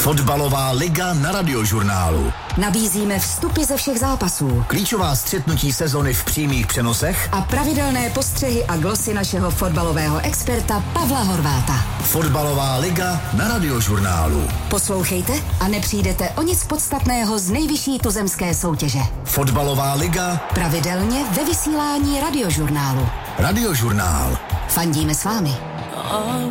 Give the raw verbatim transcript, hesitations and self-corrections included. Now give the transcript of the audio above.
Fotbalová liga na Radiožurnálu. Nabízíme vstupy ze všech zápasů, klíčová střetnutí sezony v přímých přenosech a pravidelné postřehy a glosy našeho fotbalového experta Pavla Horváta. Fotbalová liga na Radiožurnálu. Poslouchejte a nepřijdete o nic podstatného z nejvyšší tuzemské soutěže. Fotbalová liga pravidelně ve vysílání Radiožurnálu. Radiožurnál. Fandíme s vámi. All